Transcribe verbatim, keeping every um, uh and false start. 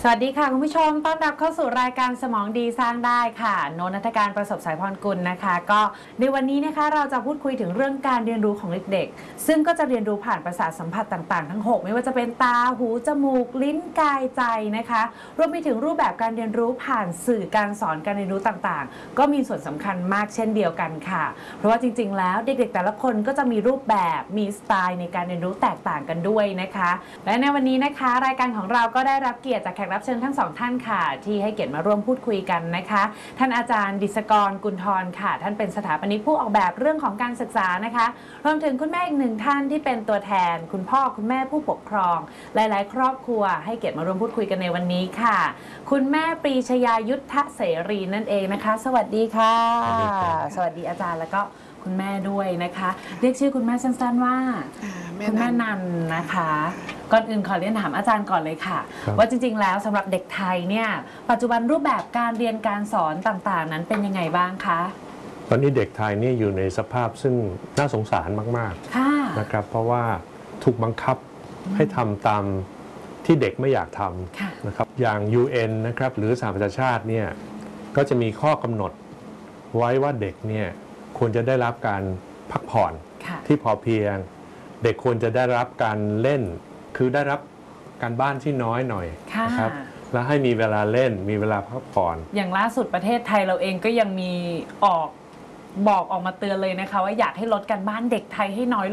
สวัสดีค่ะคุณผู้ชมต้อนรับเข้าสู่รายการสมองดีสร้างได้ค่ะโนนัฐการประสบสายพรกุลนะคะก็ในวันนี้นะคะเราจะพูดคุยถึงเรื่องการเรียนรู้ของเด็กๆซึ่งก็จะเรียนรู้ผ่านประสาทสัมผัสต่างๆทั้งหกไม่ว่าจะเป็นตาหูจมูกลิ้นกายใจนะคะรวมไปถึงรูปแบบการเรียนรู้ผ่านสื่อการสอนการเรียนรู้ต่างๆก็มีส่วนสำคัญมากเช่นเดียวกันค่ะเพราะว่าจริงๆแล้วเด็กๆแต่ละคนก็จะมีรูปแบบมีสไตล์ในการเรียนรู้แตกต่างกันด้วยนะคะและในวันนี้นะคะรายการของเราก็ได้รับเกียรติจากแขกรับเชิญทั้งสองท่านค่ะที่ให้เกียรติมาร่วมพูดคุยกันนะคะท่านอาจารย์ดิษกรกุลธรค่ะท่านเป็นสถาปนิกผู้ออกแบบเรื่องของการศึกษานะคะรวมถึงคุณแม่อีกหนึ่งท่านที่เป็นตัวแทนคุณพ่อคุณแม่ผู้ปกครองหลายๆครอบครัวให้เกียรติมาร่วมพูดคุยกันในวันนี้ค่ะคุณแม่ปรีชยายุทธเสรีนั่นเองนะคะสวัสดีค่ะสวัสดีอาจารย์แล้วก็คุณแม่ด้วยนะคะเรียกชื่อคุณแม่สั้นๆว่าคุณแม่นันนะคะก่อนอื่นขอเรียนถามอาจารย์ก่อนเลยค่ะว่าจริงๆแล้วสำหรับเด็กไทยเนี่ยปัจจุบันรูปแบบการเรียนการสอนต่างๆนั้นเป็นยังไงบ้างคะตอนนี้เด็กไทยนี่อยู่ในสภาพซึ่งน่าสงสารมากๆนะครับเพราะว่าถูกบังคับให้ทำตามที่เด็กไม่อยากทำนะครับอย่าง ยู เอ็น นะครับหรือสหประชาชาติเนี่ยก็จะมีข้อกำหนดไว้ว่าเด็กเนี่ยควรจะได้รับการพักผ่อนที่พอเพียงเด็กควรจะได้รับการเล่นคือได้รับการบ้านที่น้อยหน่อยนะครับแล้วให้มีเวลาเล่นมีเวลาพักผ่อนอย่างล่าสุดประเทศไทยเราเองก็ยังมีออกบอกออกมาเตือนเลยนะคะว่าอยากให้ลดการบ้านเด็กไทยให้น้อย